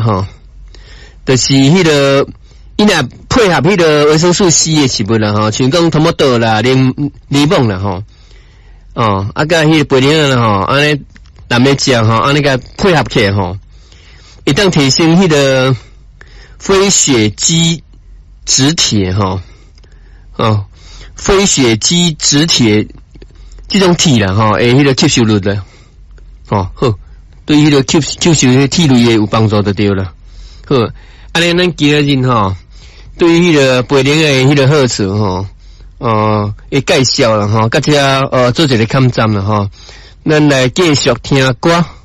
吼，就是迄个伊若配合迄个维生素 C 的食物啦吼，像讲头毛豆啦、柠檬啦吼，哦，啊甲迄个白莲啦吼，安尼南面食吼，安尼个配合起来吼，一旦提升迄个非血基质铁吼，哦，非血基质铁这种铁啦吼，诶，迄个吸收率啦，哦好，对迄个吸收迄铁类的有帮助就对了，好，安尼咱今日吼。对于迄个白灵的迄个好处吼，会介绍啦吼，甲遮做一个抗战啦吼，咱来继续听歌。